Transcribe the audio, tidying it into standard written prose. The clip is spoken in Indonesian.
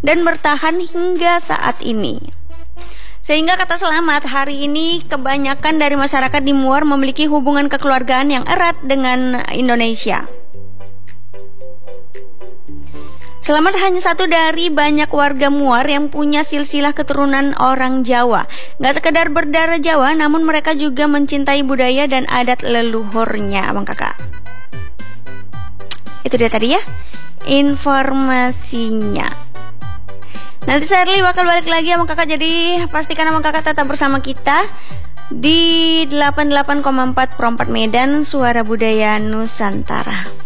dan bertahan hingga saat ini. Sehingga kata selamat hari ini kebanyakan dari masyarakat di Muar memiliki hubungan kekeluargaan yang erat dengan Indonesia. Selamat hanya satu dari banyak warga Muar yang punya silsilah keturunan orang Jawa. Gak sekedar berdarah Jawa, namun mereka juga mencintai budaya dan adat leluhurnya, abang kakak. Itu dia tadi ya informasinya. Nanti Shirley bakal balik lagi sama kakak, jadi pastikan sama kakak tetap bersama kita di 88,4 Pro 4 Medan, Suara Budaya Nusantara.